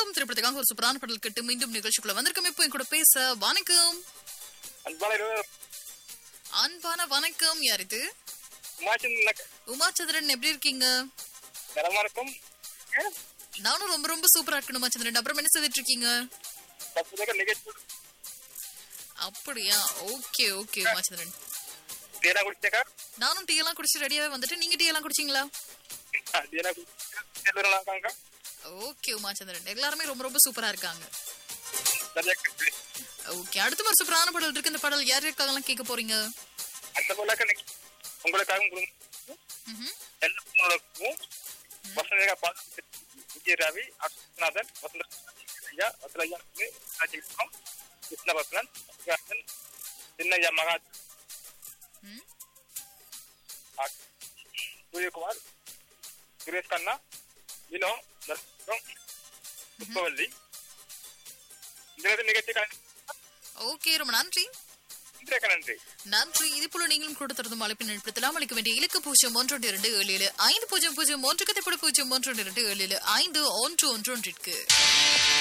குடும்பம் திரைப்படத்துக்காக ஒரு சூப்பரான பாடல் கேட்டு மீண்டும் நிகழ்ச்சிக்குள்ள வந்திருக்கோம். இப்போ என் கூட பேச வணக்கம். அன்பான வணக்கம். யார் இது? உமாச்சந்திரன், எப்படி இருக்கீங்க? நானும் ரொம்ப ரொம்ப சூப்பரா இருக்கணும் உமாச்சந்திரன். அப்புறம் என்ன செய்துட்டு இருக்கீங்க? அப்படியா? Okay okay Umachandran. நானும் டீ எல்லாம் குடிச்சு ரெடியாவே வந்துட்டு, நீங்க டீ எல்லாம் குடிச்சீங்களா? ஓகே உமாச்சந்திரன், எல்லாருமே ரொம்ப ரொம்ப சூப்பரா இருக்காங்க. ஓகே, அடுத்த ஒரு சூப்பரான பாடல் இருக்கு. இந்த பாடல் யார் யாருக்காக கேட்க போறீங்க? ரவி, அக்ஷநாதன், கிருஷ்ணபத்ரன், சின்னையா மகா, சூரியகுமார், சுரேஷ் கண்ணா, வினோ, புஷ்பவல்லி. ஓகே, ரொம்ப நன்றி. நன்றி. இது போல நீங்களும் கொடுத்திருந்தும் அழைப்பின் அனுப்பலாம். அளிக்க வேண்டிய இலக்கு 0127 5001 கதைப்பட 0127 5111